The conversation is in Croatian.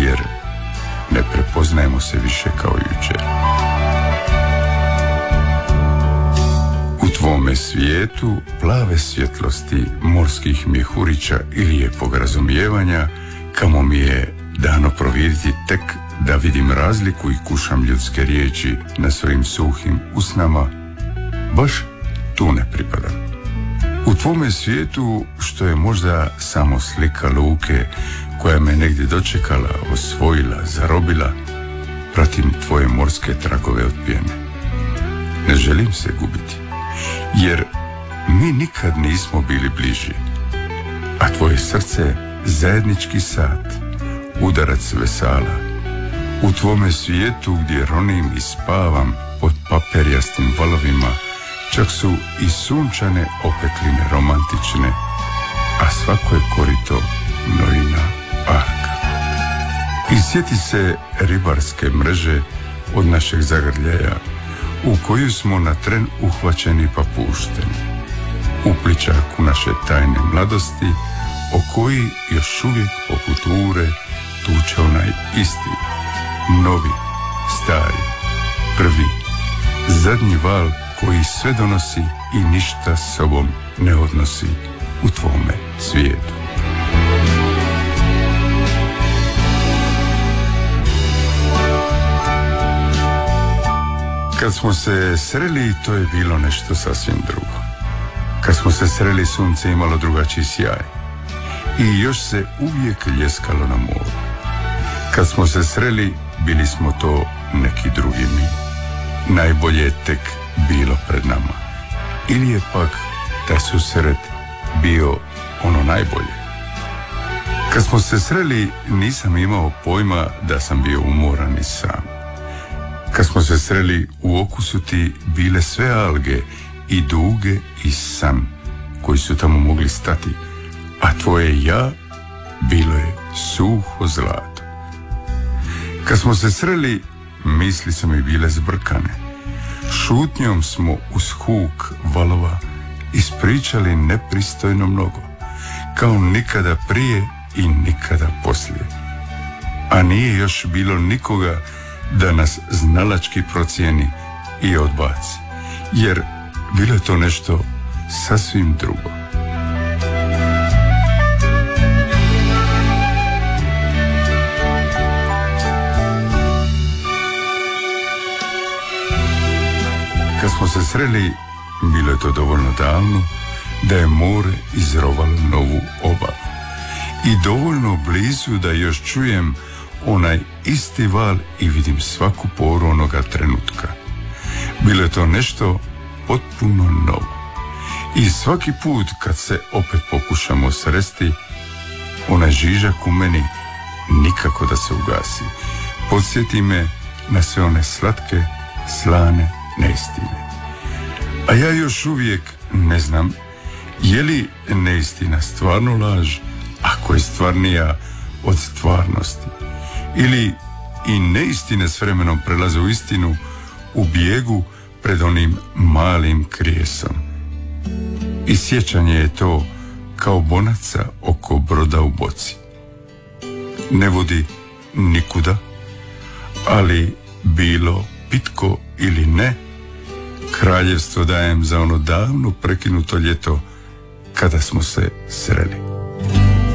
jer ne prepoznajemo se više kao jučer. U tvome svijetu plave svjetlosti morskih mjehurića i lijepog razumijevanja, kamo mi je dano providjeti tek da vidim razliku i kušam ljudske riječi na svojim suhim usnama, baš tu ne pripadam. U tvome svijetu, što je možda samo slika luke koja me negdje dočekala, osvojila, zarobila, pratim tvoje morske tragove od pjene. Ne želim se gubiti, jer mi nikad nismo bili bliži, a tvoje srce zajednički sat, udarac vesala. U tvome svijetu gdje ronim i spavam pod paperjastim valovima, čak su i sunčane opekline romantične, a svako je korito Noina arka. I sjeti se ribarske mreže od našeg zagrljaja, u koju smo na tren uhvaćeni pa pušteni. U pličaku naše tajne mladosti, o koji još uvijek poput ure tuče onaj isti, novi, stari, prvi, zadnji val koji sve donosi i ništa s sobom ne odnosi u tvome svijetu. Kad smo se sreli, to je bilo nešto sasvim drugo. Kad smo se sreli, sunce imalo drugačiji sjaj i još se uvijek ljeskalo na moru. Kad smo se sreli, bili smo to neki drugi mi. Najbolje je tek bilo pred nama. Ili je pak taj susret bio ono najbolje. Kad smo se sreli, nisam imao pojma da sam bio umoran i sam. Kad smo se sreli, u oku su ti bile sve alge i duge i san koji su tamo mogli stati, a tvoje ja bilo je suho zlato. Kad smo se sreli, misli su mi bile zbrkane. Šutnjom smo uz huk valova ispričali nepristojno mnogo, kao nikada prije i nikada poslije. A nije još bilo nikoga da nas znalački procijeni i odbaci, jer bilo je to nešto sasvim drugo. Kad smo se sreli, bilo je to dovoljno davno da je more izrovalo novu obalu i dovoljno blizu da još čujem onaj isti val i vidim svaku poru onoga trenutka. Bilo je to nešto potpuno novo. I svaki put kad se opet pokušamo sresti, onaj žižak u meni nikako da se ugasi. Podsjeti me na sve one slatke, slane neistine. A ja još uvijek ne znam je li neistina stvarno laž, ako je stvarnija od stvarnosti, ili i neistine s vremenom prelaze u istinu u bijegu pred onim malim krijesom. I sjećanje je to kao bonaca oko broda u boci. Ne vodi nikuda, ali bilo pitko ili ne, kraljevstvo dajem za ono davno prekinuto ljeto kada smo se sreli.